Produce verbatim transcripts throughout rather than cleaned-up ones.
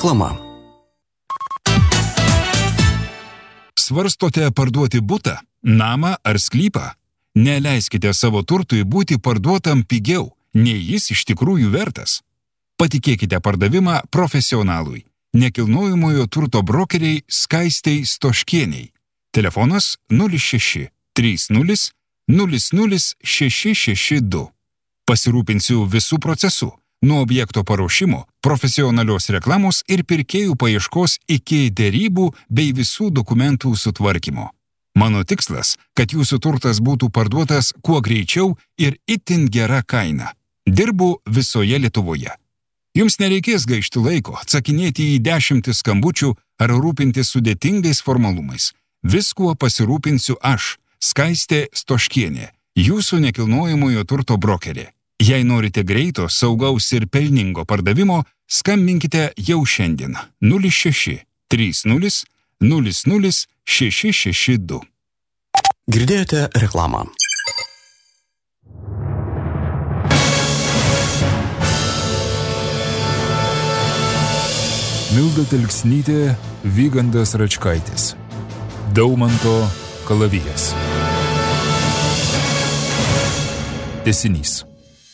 Reklama. Svarstote parduoti butą, namą ar sklypą? Neleiskite savo turtui būti parduotam pigiau, nei jis iš tikrųjų vertas. Patikėkite pardavimą profesionalui, nekilnojamojo turto brokeriai Skaistei Stoškieniai. Telefonas nulis šeši trys nulis nulis nulis šeši šeši du. Pasirūpinsiu visų procesų, nuo objekto paruošimo, profesionalios reklamos ir pirkėjų paieškos iki derybų bei visų dokumentų sutvarkymo. Mano tikslas, kad jūsų turtas būtų parduotas kuo greičiau ir itin gera kaina. Dirbu visoje Lietuvoje. Jums nereikės gaišti laiko, atsakinėti į dešimtis skambučių ar rūpintis sudėtingais formalumais. Viskuo pasirūpinsiu aš, Skaistė Stoškienė, jūsų nekilnojamojo turto brokerė. Jei norite greito, saugaus ir pelningo pardavimo, skambinkite jau šiandien nulis šeši trys nulis nulis nulis šeši šeši du. Girdėjote reklamą. Milda Telksnytė, Vygandas Račkaitis. Daumanto kalavijas. Tęsinys.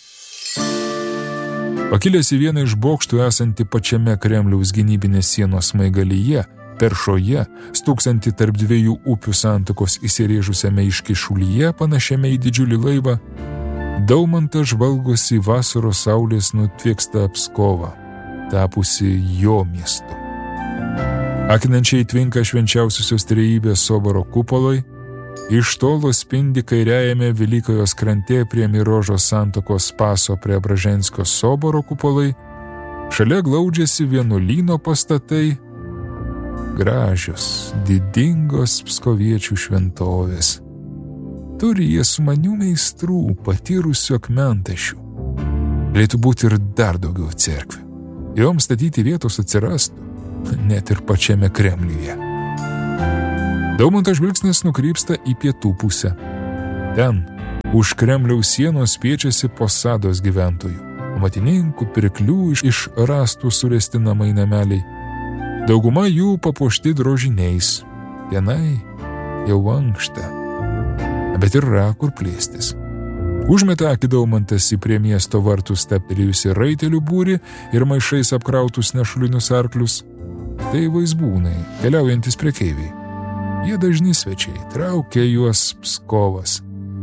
Pakilęs į vieną iš bokštų esantį pačiame Kremliaus gynybinės sienos smaigalyje, Peršoje, stūksantį tarp dviejų upių santakos įsirėžusiame iškišulyje, panašiame į didžiulį laivą, Daumantas žvalgosi į vasaros saulės nutviekstą Pskovą, tapusi jo miestu. Akinančiai tvinka švenčiausiosios trejybės Soboro kupolai, iš tolo spindi kairiajame Velykojos krante prie Mirožos santakos Spaso Preobraženskio Soboro kupolai, šalia glaudžiasi vienuolyno pastatai, gražios, didingos pskoviečių šventovės. Turi jie sumanių meistrų, patyrusių akmentašių. Galėtų būti ir dar daugiau cerkvių. Joms statyti vietos atsirastų, net ir pačiame Kremliuje. Daumanto žvilgsnis nukrypsta į pietų pusę. Ten, už Kremliaus sienos spiečiasi Posados gyventojų, amatininkų, pirklių iš rąstų suresti namai nameliai. Dauguma jų papuošti drožiniais, vienai jau ankšta, bet ir yra kur plėstis. Užmeta akį Daumantas į prie miesto vartų staptelėjusi raitelių būrį ir maišais apkrautus nešulinius arklius. Tai vaizbūnai, keliaujantis prekeiviai. Jie dažni svečiai, traukia juos Pskovas.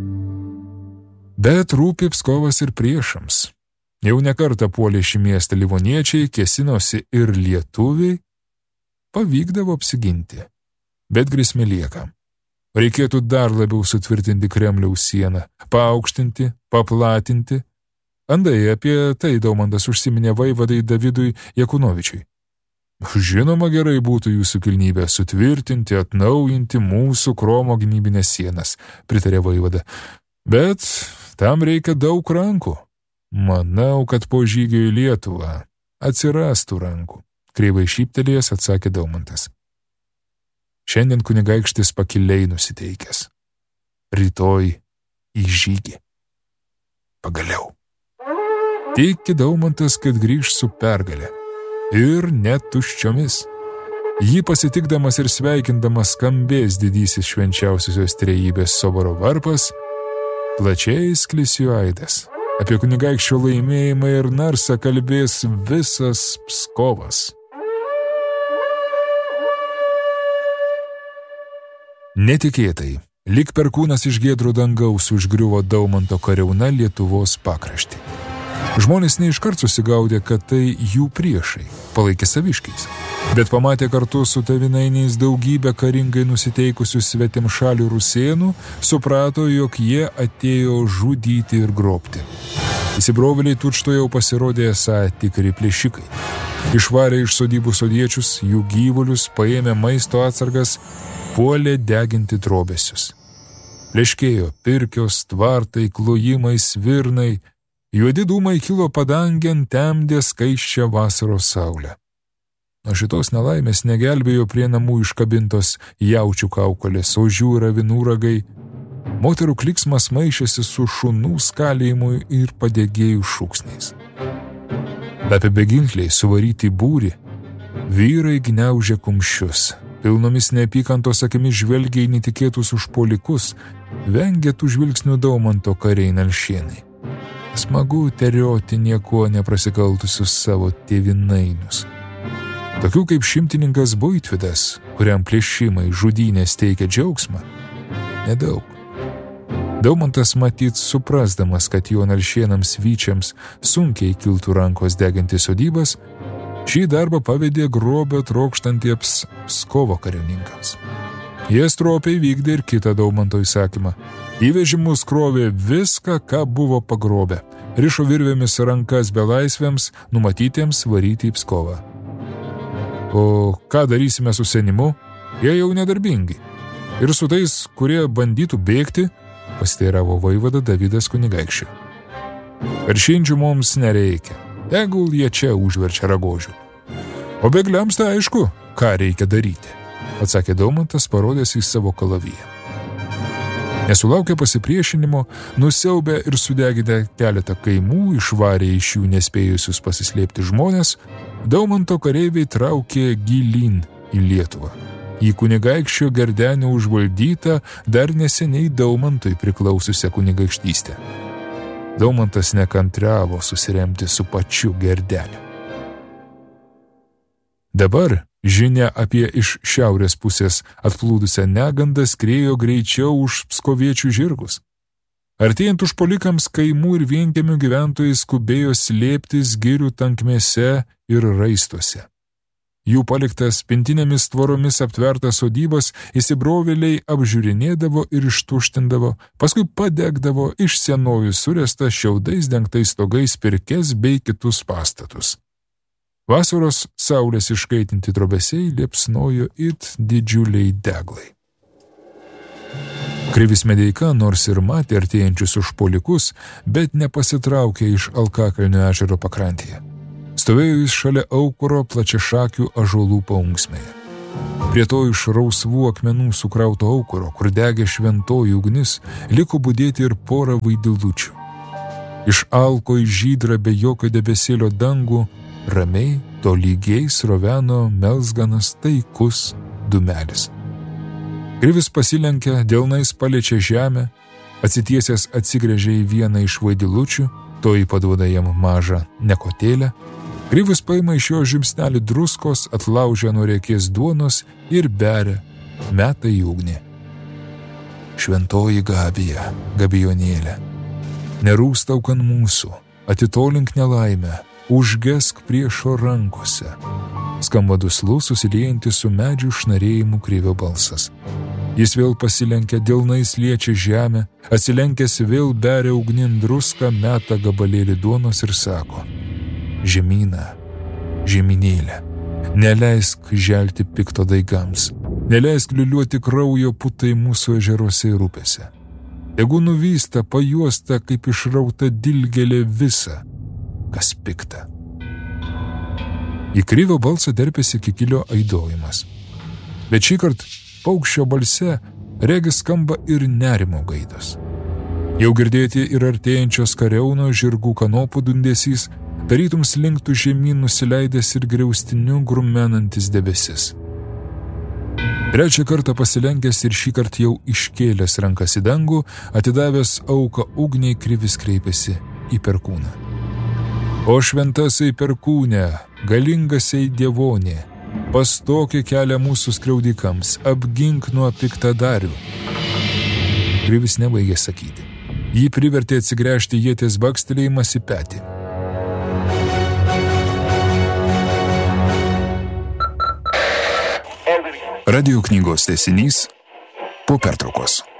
Bet rūpi Pskovas ir priešams. Jau nekartą puolė šį miestą livoniečiai, kėsinosi ir lietuviai, pavykdavo apsiginti, bet grėsmė lieka. Reikėtų dar labiau sutvirtinti Kremliaus sieną, paaukštinti, paplatinti. Andai apie tai Daumantas užsiminė vaivadai Davidui Jakunovičiui. Žinoma, gerai būtų jūsų kilnybę sutvirtinti, atnaujinti mūsų Kromo gynybinės sienas, pritarė vaivada. Bet tam reikia daug rankų. Manau, kad po žygio į Lietuvą atsirastų rankų. Kreivai šyptelėjęs atsakė Daumantas. Šiandien kunigaikštis pakiliai nusiteikęs. Rytoj į žygį. Pagaliau. Tiki Daumantas, kad grįž su pergale. Ir net tuščiomis. Jį pasitikdamas ir sveikindamas skambės didysis švenčiausiosios trejybės Soboro varpas, plačiai sklis jų aidas. Apie kunigaikščio laimėjimą ir narsą kalbės visas Pskovas. Netikėtai, lyg perkūnas iš giedro dangaus užgriuvo Daumanto kariauna Lietuvos pakraštį. Žmonės neiškart susigaudė, kad tai jų priešai, palaikė saviškiais, bet pamatė kartu su tavinainiais daugybę karingai nusiteikusių svetimšalių rusėnų, suprato, jog jie atėjo žudyti ir grobti. Įsibrovėliai tučtuojau pasirodė esą tikri plėšikai. Išvarė iš sodybų sodiečius, jų gyvulius, paėmė maisto atsargas, puolė deginti trobesius. Pleškėjo pirkios, tvartai, klojimai, svirnai, juodi dūmai kilo padangėn, temdė skaisčią vasaros saulę. Nuo šitos nelaimės negelbėjo prie namų iškabintos jaučių kaukolės, ožių ir avinų ragai. Moterų kliksmas maišėsi su šunų skalėjimu ir padegėjų šūksniais. Apie beginkliai suvaryti būrį Vyrai gniaužė kumščius, pilnomis neapykantos akimis žvelgia į netikėtus užpuolikus, vengė tų žvilgsnių Daumanto kariai Nalšienai. Smagu terioti niekuo neprasikaltusius savo tėvinainius. Tokių kaip šimtininkas Buitvydas, kuriam plėšimai žudynės teikia džiaugsmą, nedaug. Daumantas matyt suprasdamas, kad jo Nalšienams vyčiams sunkiai kiltų rankos deginti sodybas, šį darbą pavedė grobio trokštantiems Pskovo karininkams. Jie stropiai vykdė ir kitą Daumanto įsakymą. Įvežimus krovė viską, ką buvo pagrobę. Rišo virvėmis rankas belaisvėms, numatytiems varyti į Pskovą. O ką darysime su senimu? Jie jau nedarbingi. Ir su tais, kurie bandytų bėgti, pasiteiravo vaivada Davidas Kunigaikščiu. Karšinčių mums nereikia. Tegul jie čia užverčia ragožių. O bėgliams tai aišku, ką reikia daryti, atsakė Daumantas, parodęs į savo kalaviją. Nesulaukę pasipriešinimo, nusiaubę ir sudeginę keletą kaimų, išvarė iš jų nespėjusius pasislėpti žmonės, Daumanto kareiviai traukė gilyn į Lietuvą. Į kunigaikščio Gerdenio užvaldytą dar neseniai Daumantui priklausiusią kunigaikštystę. Daumantas nekantriavo susiremti su pačiu Gerdeniu. Dabar žinia apie iš šiaurės pusės atplūdusią negandą skriejo greičiau už pskoviečių žirgus. Artėjant užpuolikams kaimų ir vienkiemių gyventojai skubėjo slėptis girių tankmėse ir raistuose. Jų paliktas pintinėmis tvoromis aptvertas sodybas įsibrovėliai apžiūrinėdavo ir ištuštindavo, paskui padegdavo iš senojų surestą šiaudais dengtais stogais pirkes bei kitus pastatus. Vasaros saulės iškaitinti trobesiai liepsnojo it didžiuliai deglai. Krivis Medeika nors ir matė artėjančius užpuolikus, bet nepasitraukė iš Alkakalnio ežero pakrantėje. Stovėjo jis šalia aukuro plačiašakių ąžuolų paunksmėje. Prie to iš rausvų akmenų sukrauto aukuro, kur degė šventoji ugnis, liko budėti ir pora vaidilučių. Iš alko į žydrą be jokio debesėlio dangų ramiai, tolygiai sroveno melsganas taikus dūmelis. Krivis pasilenkė, delnais paliečia žemę, atsitiesęs atsigręžė į vieną iš vaidilučių, toji paduoda jam mažą nekotėlę. Krivis paima iš jo žiupsnelį druskos, atlaužia nuo riekės duonos ir beria, meta į ugnį. Šventoji Gabija, Gabijonėlė, nerūstauk ant mūsų, atitolink nelaimę, užgesk priešo rankose. Skamba duslus susiliejantis su medžių šnarėjimu Krivio balsas. Jis vėl pasilenkia, delnais liečia žemę, atsilenkęs vėl beria ugnin druską, meta gabalėlį duonos ir sako: Žemyna, žemynėlė, neleisk želti pikto daigams, neleisk liuliuoti kraujo putai mūsų ežeruose ir upėse. Tegu nuvysta, pajuosta, kaip išrauta dilgėlė visa, kas pikta. Į Krivio balsą derpėsi kikilio aidojimas. Bet šįkart paukščio balse regis skamba ir nerimo gaidos. Jau girdėti ir artėjančios kariauno žirgų kanopų dundesys, tarytum slinktų žemyn nusileidęs ir griaustiniu grumenantis debesis. Trečią kartą pasilenkęs ir šįkart jau iškėlęs rankas į dangų, atidavęs auką ugniai, Krivis kreipėsi į Perkūną. O šventasai Perkūne, galingasiai dievonė, pastokė kelią mūsų skriaudikams, apgink nuo piktadarių. Krivis nebaigė sakyti. Jį privertė atsigręžti ieties bakstelėjimas į petį. Radio knygos tęsinys po pertraukos.